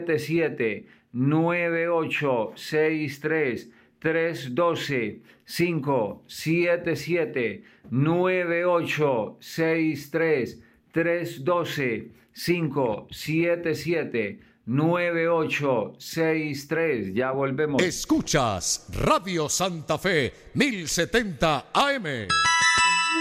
9863 312 577 9863 312 577 9863. Ya volvemos. Escuchas Radio Santa Fe 1070 AM.